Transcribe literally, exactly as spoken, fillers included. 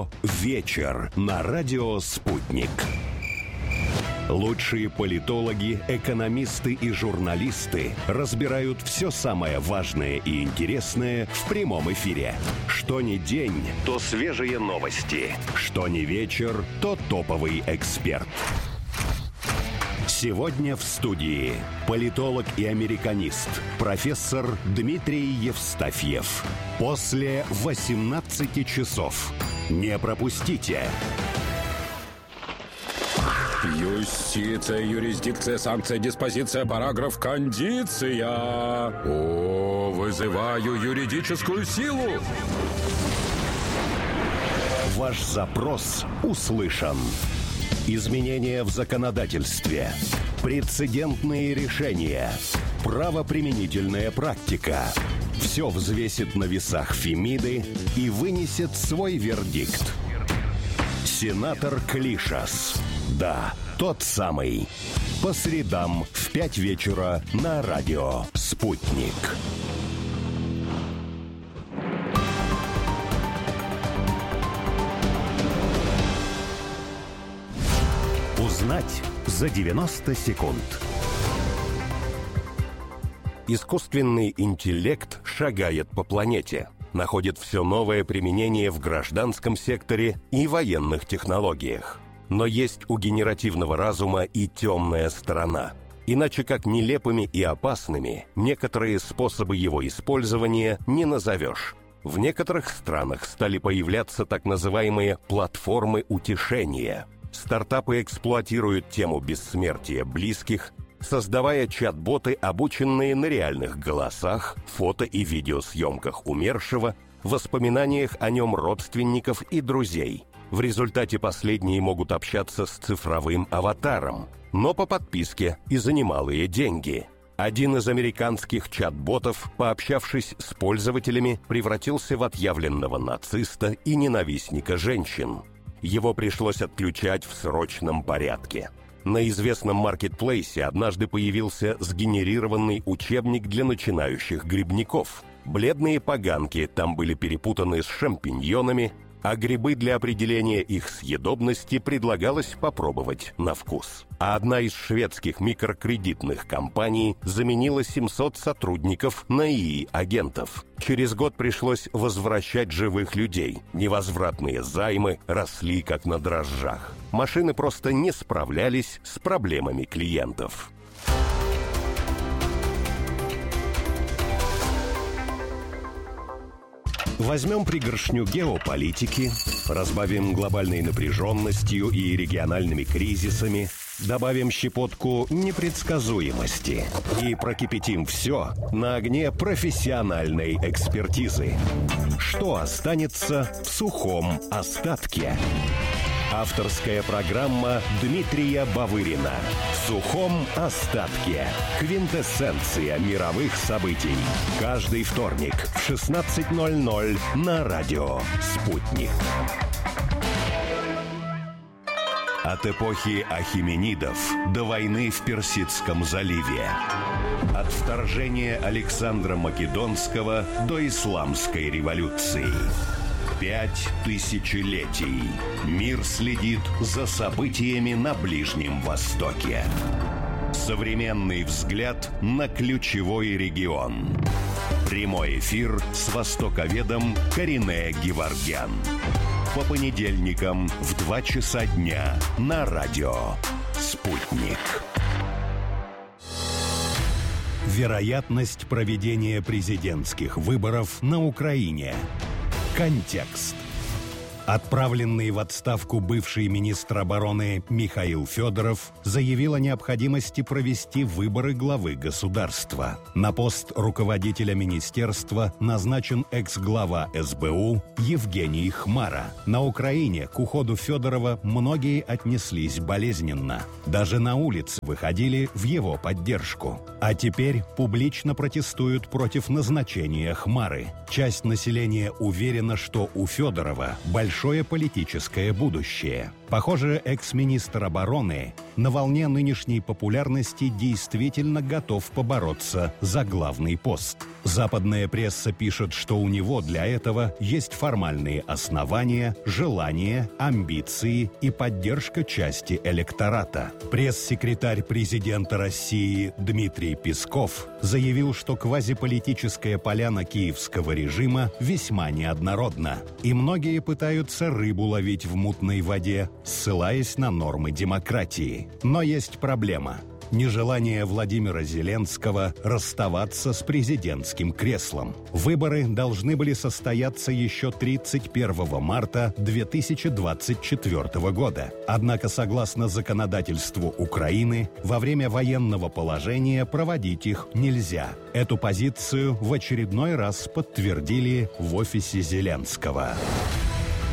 Шоу «Вечер» на радио «Спутник». Лучшие политологи, экономисты и журналисты разбирают все самое важное и интересное в прямом эфире. Что ни день, то свежие новости. Что ни вечер, то топовый эксперт. Сегодня в студии политолог и американист, профессор Дмитрий Евстафьев. После восемнадцати часов. Не пропустите. Юстиция, юрисдикция, санкция, диспозиция, параграф, кондиция. О, вызываю юридическую силу. Ваш запрос услышан. Изменения в законодательстве, прецедентные решения, правоприменительная практика. Все взвесит на весах Фемиды и вынесет свой вердикт. Сенатор Клишас. Да, тот самый. По средам в пять вечера на радио «Спутник». Узнать за девяносто секунд. Искусственный интеллект шагает по планете, находит все новое применение в гражданском секторе и военных технологиях. Но есть у генеративного разума и темная сторона. Иначе как нелепыми и опасными некоторые способы его использования не назовешь. В некоторых странах стали появляться так называемые платформы утешения. Стартапы эксплуатируют тему бессмертия близких, создавая чат-боты, обученные на реальных голосах, фото и видеосъемках умершего, воспоминаниях о нем родственников и друзей. В результате последние могут общаться с цифровым аватаром, но по подписке и за немалые деньги. Один из американских чат-ботов, пообщавшись с пользователями, превратился в отъявленного нациста и ненавистника женщин. Его пришлось отключать в срочном порядке. На известном маркетплейсе однажды появился сгенерированный учебник для начинающих грибников. Бледные поганки там были перепутаны с шампиньонами, а грибы для определения их съедобности предлагалось попробовать на вкус. А одна из шведских микрокредитных компаний заменила семьсот сотрудников на и и-агентов. Через год пришлось возвращать живых людей. Невозвратные займы росли как на дрожжах. Машины просто не справлялись с проблемами клиентов. Возьмем пригоршню геополитики, разбавим глобальной напряженностью и региональными кризисами, добавим щепотку непредсказуемости и прокипятим все на огне профессиональной экспертизы. Что останется в сухом остатке? Авторская программа Дмитрия Бавырина. В сухом остатке. Квинтэссенция мировых событий. Каждый вторник в шестнадцать ноль ноль на радио «Спутник». От эпохи ахименидов до войны в Персидском заливе. От вторжения Александра Македонского до исламской революции. Пять тысячелетий. Мир следит за событиями на Ближнем Востоке. Современный взгляд на ключевой регион. Прямой эфир с востоковедом Каринэ Геворгян. По понедельникам в два часа дня на радио «Спутник». Вероятность проведения президентских выборов на Украине. Контекст. Отправленный в отставку бывший министр обороны Михаил Федоров заявил о необходимости провести выборы главы государства. На пост руководителя министерства назначен экс-глава эс бэ у Евгений Хмара. На Украине к уходу Федорова многие отнеслись болезненно. Даже на улице выходили в его поддержку. А теперь публично протестуют против назначения Хмары. Часть населения уверена, что у Федорова большое политическое будущее. Похоже, экс-министр обороны на волне нынешней популярности действительно готов побороться за главный пост. Западная пресса пишет, что у него для этого есть формальные основания, желания, амбиции и поддержка части электората. Пресс-секретарь президента России Дмитрий Песков заявил, что квазиполитическая поляна киевского режима весьма неоднородна, и многие пытаются рыбу ловить в мутной воде, ссылаясь на нормы демократии. Но есть проблема – нежелание Владимира Зеленского расставаться с президентским креслом. Выборы должны были состояться еще тридцать первого марта две тысячи двадцать четвёртого года. Однако, согласно законодательству Украины, во время военного положения проводить их нельзя. Эту позицию в очередной раз подтвердили в офисе Зеленского.